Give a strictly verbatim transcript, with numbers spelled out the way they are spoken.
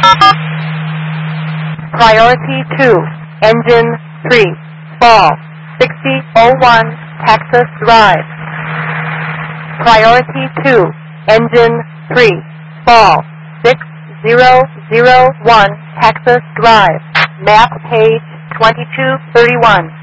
Priority two, engine three, fall, sixty oh one, Texas Drive. Priority two, engine three, fall, six zero zero one, Texas Drive. Map page twenty-two thirty-one.